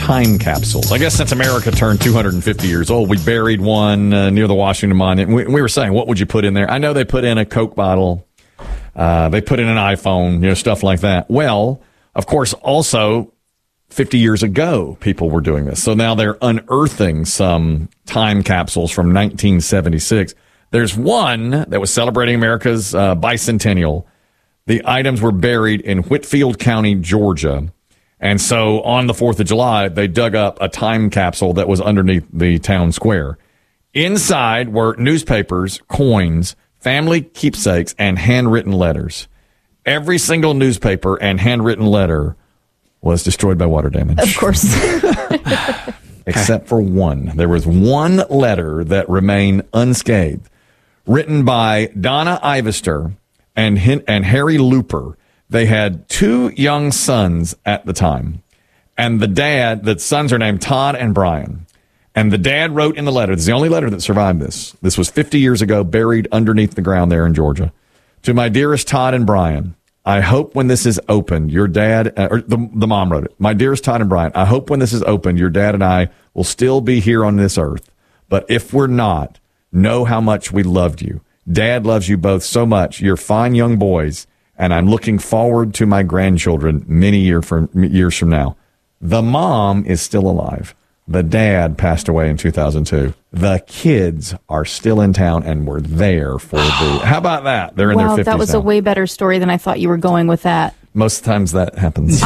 time capsules. I guess since America turned 250 years old, we buried one near the Washington Monument. We were saying, what would you put in there? I know they put in a Coke bottle. They put in an iPhone, stuff like that. Well, of course, also 50 years ago, people were doing this. So now they're unearthing some time capsules from 1976. There's one that was celebrating America's bicentennial. The items were buried in Whitfield County, Georgia. And so on the 4th of July, they dug up a time capsule that was underneath the town square. Inside were newspapers, coins, family keepsakes, and handwritten letters. Every single newspaper and handwritten letter was destroyed by water damage. Of course. Except for one. There was one letter that remained unscathed, written by Donna Ivester and Harry Looper. They had 2 young sons at the time. And the sons are named Todd and Brian. And the dad wrote in the letter, this is the only letter that survived this. This was 50 years ago, buried underneath the ground there in Georgia. To my dearest Todd and Brian, I hope when this is opened, your dad, or the mom wrote it. My dearest Todd and Brian, I hope when this is opened, your dad and I will still be here on this earth. But if we're not, know how much we loved you. Dad loves you both so much. You're fine young boys, and I'm looking forward to my grandchildren many years from now. The mom is still alive. The dad passed away in 2002. The kids are still in town and were there for the... How about that? They're in their 50s Wow, that was now. a way better story than I thought you were going with that. Most times that happens.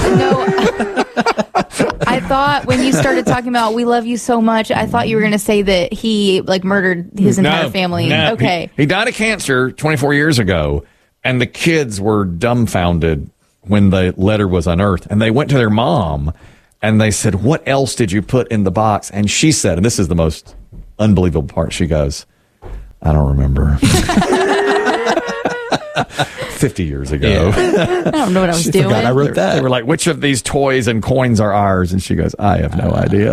I thought when you started talking about we love you so much, I thought you were going to say that he murdered his entire family. No. Okay. He died of cancer 24 years ago, and the kids were dumbfounded when the letter was unearthed. And they went to their mom, and they said, what else did you put in the box? And she said, and this is the most unbelievable part, she goes, I don't remember. 50 years ago. Yeah. I don't know what I was doing. I wrote that. They were like, which of these toys and coins are ours? And she goes, I have no idea.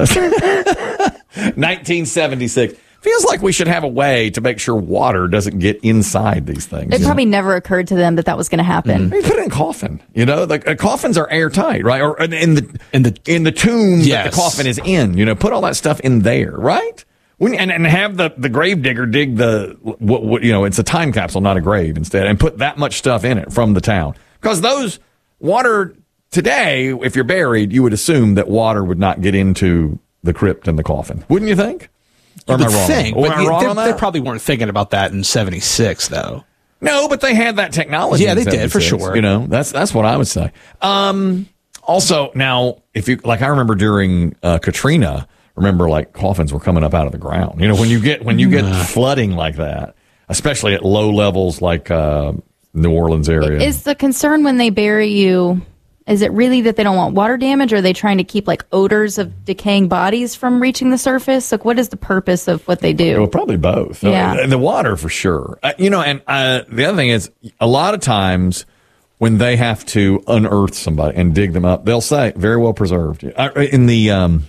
1976. Feels like we should have a way to make sure water doesn't get inside these things. It probably never occurred to them that was going to happen. You put it in a coffin. Coffins are airtight, right? Or in the tomb that the coffin is in. Put all that stuff in there, right? And have the grave digger dig it's a time capsule, not a grave instead, and put that much stuff in it from the town. Because those water today, if you're buried, you would assume that water would not get into the crypt and the coffin. Wouldn't you think? Or am I wrong? Am I wrong on that? They probably weren't thinking about that in 76, though. No, but they had that technology. Yeah, they did, for sure. That's what I would say. Also, now, if you I remember during Katrina, coffins were coming up out of the ground. When you get flooding like that, especially at low levels like New Orleans area. Is the concern when they bury you, is it really that they don't want water damage, or are they trying to keep odors of decaying bodies from reaching the surface? What is the purpose of what they do? Well, probably both. Yeah. And the water for sure. And the other thing is, a lot of times when they have to unearth somebody and dig them up, they'll say very well preserved. In the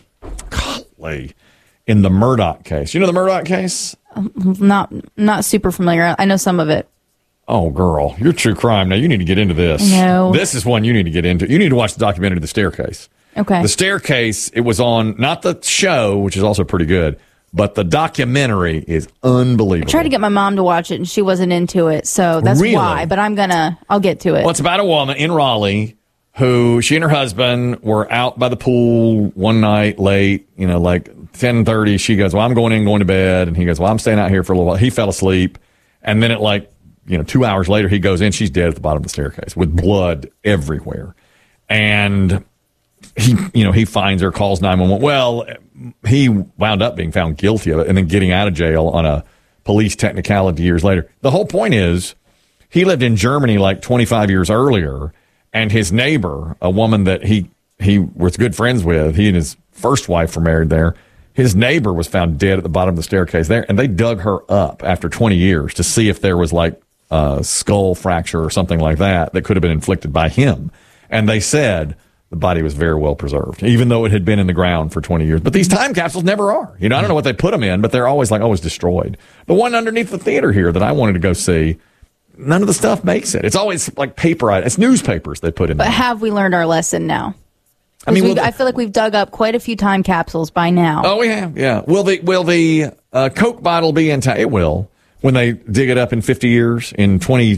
in the Murdaugh case, the Murdaugh case? Not super familiar. I know some of it. Oh, girl, you're true crime. Now you need to get into this. No. This is one you need to get into. You need to watch the documentary, The Staircase. Okay. The Staircase, it was on, not the show, which is also pretty good, but the documentary is unbelievable. I tried to get my mom to watch it, and she wasn't into it, so that's why. But I'll get to it. Well, it's about a woman in Raleigh who, she and her husband were out by the pool one night late, 10:30. She goes, well, I'm going to bed. And he goes, well, I'm staying out here for a little while. He fell asleep. And then 2 hours later, he goes in. She's dead at the bottom of the staircase with blood everywhere. And he finds her, calls 911. Well, he wound up being found guilty of it and then getting out of jail on a police technicality years later. The whole point is, he lived in Germany 25 years earlier, and his neighbor, a woman that he was good friends with, he and his first wife were married there. His neighbor was found dead at the bottom of the staircase there, and they dug her up after 20 years to see if there was a skull fracture or something like that could have been inflicted by him. And they said the body was very well preserved, even though it had been in the ground for 20 years. But these time capsules never are. I don't know what they put them in, but they're always always destroyed. The one underneath the theater here that I wanted to go see, none of the stuff makes it. It's always paper. It's newspapers they put in there. But have we learned our lesson now? I mean, I feel like we've dug up quite a few time capsules by now. Oh, we have, yeah. Will the Coke bottle be intact? It will. When they dig it up in 50 years, in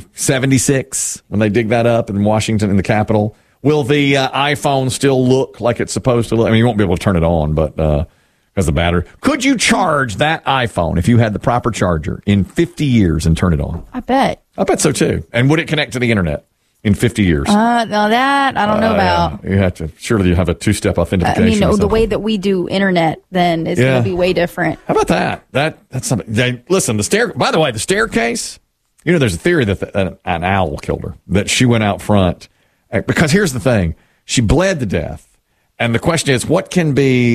2076, when they dig that up in Washington, in the Capitol, will the iPhone still look like it's supposed to look? I mean, you won't be able to turn it on, but because the battery. Could you charge that iPhone if you had the proper charger in 50 years and turn it on? I bet so too. And would it connect to the internet in 50 years? Now that I don't know about. Yeah. You have to. Surely you have a two-step authentication. I mean, the way that we do internet then is going to be way different. How about that? That's something. Listen, by the way, the staircase. You know, there's a theory that an owl killed her. That she went out front because here's the thing: she bled to death, and the question is, what can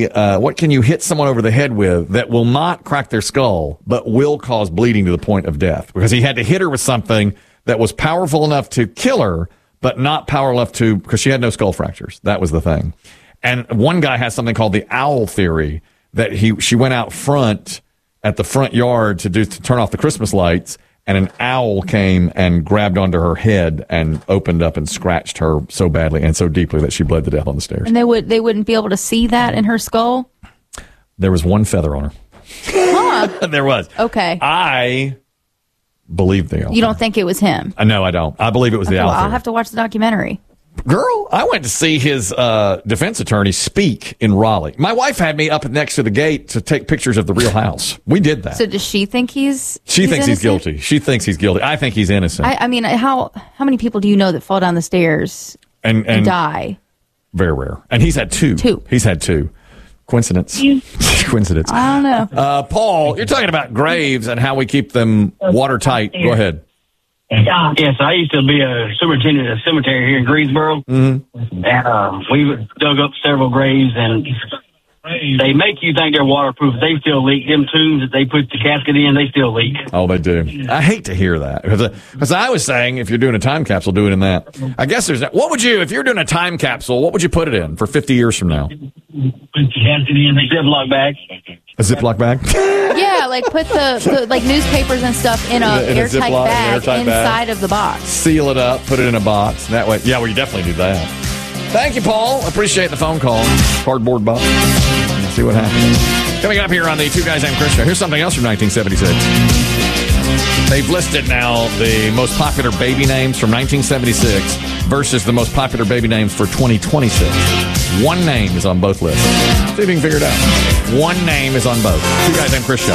you hit someone over the head with that will not crack their skull but will cause bleeding to the point of death? Because he had to hit her with something that was powerful enough to kill her, but not powerful enough because she had no skull fractures. That was the thing. And one guy has something called the owl theory that she went out front at the front yard to turn off the Christmas lights, and an owl came and grabbed onto her head and opened up and scratched her so badly and so deeply that she bled to death on the stairs. And they wouldn't be able to see that in her skull? There was one feather on her. Huh. There was. Okay. I believe the owl. You don't think it was him? No, I don't. I believe it was the owl. I'll have to watch the documentary. Girl, I went to see his defense attorney speak in Raleigh. My wife had me up next to the gate to take pictures of the real house. We did that. So does she think She thinks he's guilty. She thinks he's guilty. I think he's innocent. I mean, how many people do you know that fall down the stairs and die? Very rare. And he's had two. He's had two. Coincidence. Coincidence. I don't know. Paul, you're talking about graves and how we keep them watertight. Go ahead. Yes, I used to be a superintendent of a cemetery here in Greensboro. Mm-hmm. And we dug up several graves, and they make you think they're waterproof. They still leak. Them tombs that they put the casket in, they still leak. Oh, they do. I hate to hear that. Because I was saying, if you're doing a time capsule, do it in that. I guess what would you, if you're doing a time capsule, what would you put it in for 50 years from now? Put the casket in a Ziploc bag. A Ziploc bag? Yeah, like put the like newspapers and stuff in a airtight bag inside of the box. Seal it up, put it in a box. That way, yeah, we definitely do that. Thank you, Paul. Appreciate the phone call. Cardboard box. Let's see what happens. Coming up here on the Two Guys Named Chris show, here's something else from 1976. They've listed now the most popular baby names from 1976 versus the most popular baby names for 2026. One name is on both lists. See if you can figure it out. One name is on both. Two Guys Named Chris show.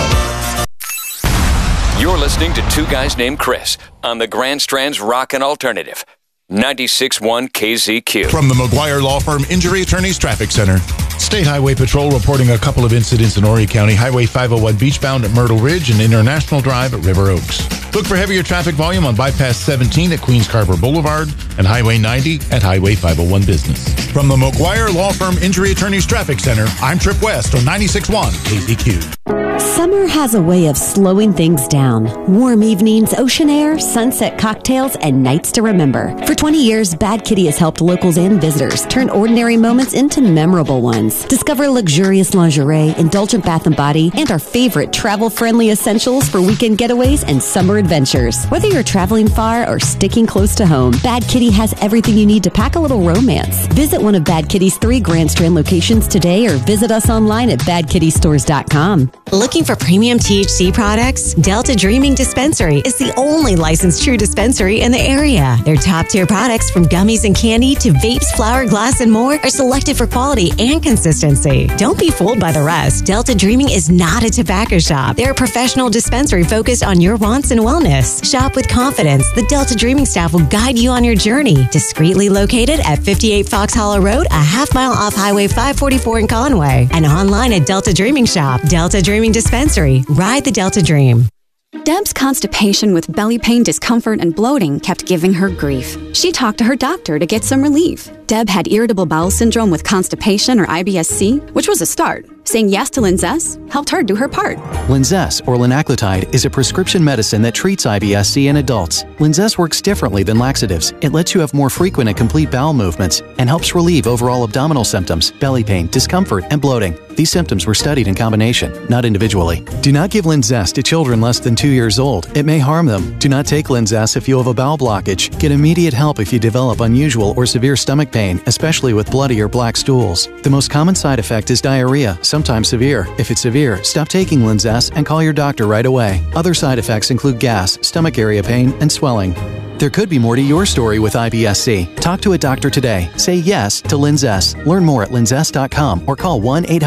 You're listening to Two Guys Named Chris on the Grand Strand's Rockin' Alternative. 96.1 KZQ. From the McGuire Law Firm Injury Attorneys Traffic Center. State Highway Patrol reporting a couple of incidents in Horry County. Highway 501 beachbound at Myrtle Ridge and International Drive at River Oaks. Look for heavier traffic volume on Bypass 17 at Queens Carver Boulevard and Highway 90 at Highway 501 Business. From the McGuire Law Firm Injury Attorneys Traffic Center, I'm Trip West on 96.1 KZQ. Summer has a way of slowing things down. Warm evenings, ocean air, sunset cocktails, and nights to remember. For 20 years, Bad Kitty has helped locals and visitors turn ordinary moments into memorable ones. Discover luxurious lingerie, indulgent bath and body, and our favorite travel-friendly essentials for weekend getaways and summer adventures. Whether you're traveling far or sticking close to home, Bad Kitty has everything you need to pack a little romance. Visit one of Bad Kitty's 3 Grand Strand locations today or visit us online at badkittystores.com. Looking for premium THC products? Delta Dreaming Dispensary is the only licensed true dispensary in the area. Their top-tier products from gummies and candy to vapes, flower, glass, and more are selected for quality and consistency. Don't be fooled by the rest. Delta Dreaming is not a tobacco shop. They're a professional dispensary focused on your wants and wellness. Shop with confidence. The Delta Dreaming staff will guide you on your journey. Discreetly located at 58 Fox Hollow Road, a half-mile off Highway 544 in Conway. And online at Delta Dreaming Shop. Delta Dreaming Dispensary. Ride the Delta Dream. Deb's constipation with belly pain, discomfort, and bloating kept giving her grief. She talked to her doctor to get some relief. Deb had irritable bowel syndrome with constipation or IBS-C, which was a start. Saying yes to Linzess helped her do her part. Linzess, or linaclotide, is a prescription medicine that treats IBS-C in adults. Linzess works differently than laxatives. It lets you have more frequent and complete bowel movements and helps relieve overall abdominal symptoms, belly pain, discomfort, and bloating. These symptoms were studied in combination, not individually. Do not give Linzess to children less than 2 years old. It may harm them. Do not take Linzess if you have a bowel blockage. Get immediate help if you develop unusual or severe stomach pain, especially with bloody or black stools. The most common side effect is diarrhea, sometimes severe. If it's severe, stop taking Linzess and call your doctor right away. Other side effects include gas, stomach area pain, and swelling. There could be more to your story with IBS-C. Talk to a doctor today. Say yes to Linzess. Learn more at linzess.com or call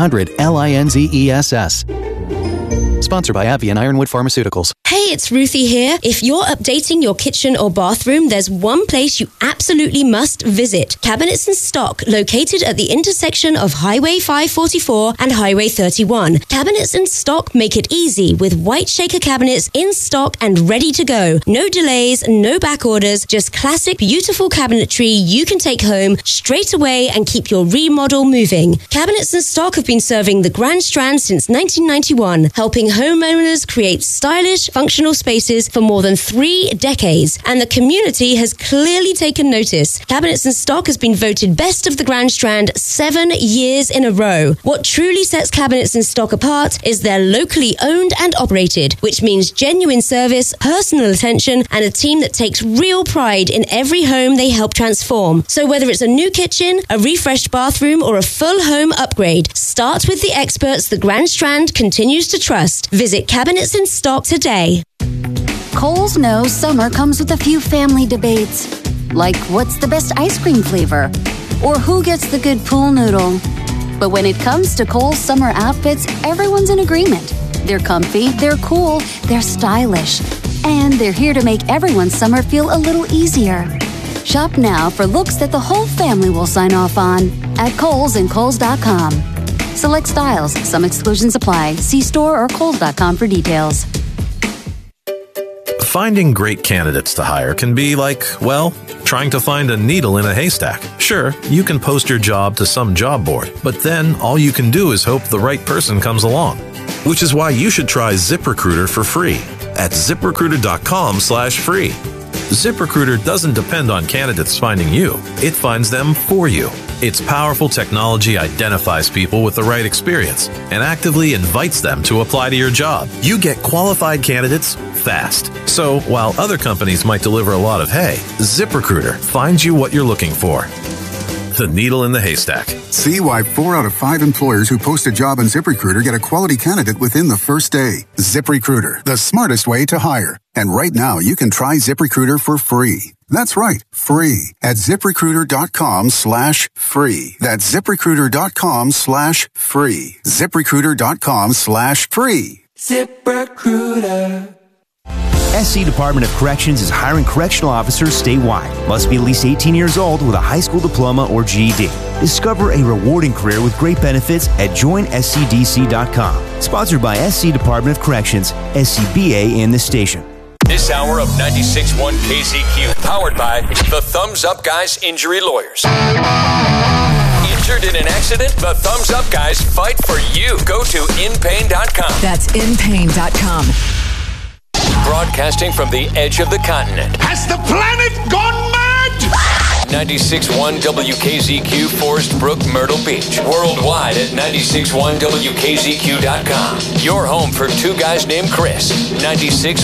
1-800-LINZESS. Sponsored by AbbVie and Ironwood Pharmaceuticals. Hey, it's Ruthie here. If you're updating your kitchen or bathroom, there's one place you absolutely must visit. Cabinets in Stock, located at the intersection of Highway 544 and Highway 31. Cabinets in Stock make it easy with white shaker cabinets in stock and ready to go. No delays, no back orders, just classic, beautiful cabinetry you can take home straight away and keep your remodel moving. Cabinets in Stock have been serving the Grand Strand since 1991, helping homeowners create stylish, functional spaces for more than 3 decades, and the community has clearly taken notice. Cabinets in Stock has been voted best of the Grand Strand 7 years in a row. What truly sets Cabinets in Stock apart is they're locally owned and operated, which means genuine service, personal attention, and a team that takes real pride in every home they help transform. So whether it's a new kitchen, a refreshed bathroom, or a full home upgrade, start with the experts the Grand Strand continues to trust. Visit Cabinets in Stock today. Kohl's knows summer comes with a few family debates, like what's the best ice cream flavor, or who gets the good pool noodle. But when it comes to Kohl's summer outfits, everyone's in agreement. They're comfy, they're cool, they're stylish, and they're here to make everyone's summer feel a little easier. Shop now for looks that the whole family will sign off on at Kohl's and Kohls.com. Select styles. Some exclusions apply. See store or Kohls.com for details. Finding great candidates to hire can be like, well, trying to find a needle in a haystack. Sure, you can post your job to some job board, but then all you can do is hope the right person comes along. Which is why you should try ZipRecruiter for free at ZipRecruiter.com/free. ZipRecruiter doesn't depend on candidates finding you. It finds them for you. Its powerful technology identifies people with the right experience and actively invites them to apply to your job. You get qualified candidates fast. So while other companies might deliver a lot of hay, ZipRecruiter finds you what you're looking for. The needle in the haystack. See why 4 out of 5 employers who post a job on ZipRecruiter get a quality candidate within the first day. ZipRecruiter, the smartest way to hire. And right now, you can try ZipRecruiter for free. That's right, free at ZipRecruiter.com/free. That's ZipRecruiter.com/free. ZipRecruiter.com/free. ZipRecruiter. SC Department of Corrections is hiring correctional officers statewide. Must be at least 18 years old with a high school diploma or GED. Discover a rewarding career with great benefits at joinscdc.com. Sponsored by SC Department of Corrections, SCBA, and the station. This hour of 96.1 KZQ, powered by the Thumbs Up Guys Injury Lawyers. Injured in an accident? The Thumbs Up Guys fight for you. Go to inpain.com. That's inpain.com. Broadcasting from the edge of the continent. Has the planet gone mad? 96.1 WKZQ, Forest Brook, Myrtle Beach. Worldwide at 96.1WKZQ.com. Your home for 2 guys named Chris. 96.